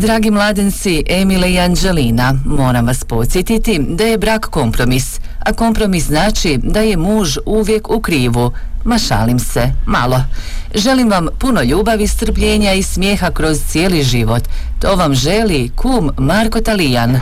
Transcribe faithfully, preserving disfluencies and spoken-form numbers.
Dragi mladenci Emile i Anđelina, moram vas podsjetiti da je brak kompromis, a kompromis znači da je muž uvijek u krivu. Ma šalim se, malo. Želim vam puno ljubavi, strpljenja i smijeha kroz cijeli život. To vam želi kum Marko Talijan.